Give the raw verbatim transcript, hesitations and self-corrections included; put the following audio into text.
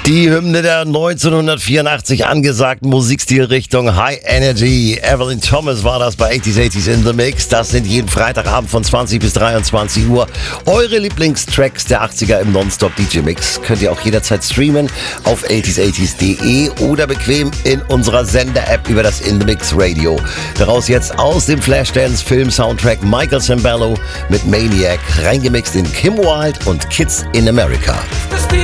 Die Hymne der neunzehnhundertvierundachtzig angesagten Musikstilrichtung High Energy. Evelyn Thomas war das bei achtziger achtziger in the Mix. Das sind jeden Freitagabend von zwanzig bis dreiundzwanzig Uhr eure Lieblingstracks der achtziger im Nonstop-D J-Mix. Könnt ihr auch jederzeit streamen auf achtziger achtziger punkt de oder bequem in unserer Sender-App über das In The Mix Radio. Daraus jetzt aus dem Flashdance-Film-Soundtrack Michael Sembello mit Maniac, reingemixt in Kim Wilde und Kids in America.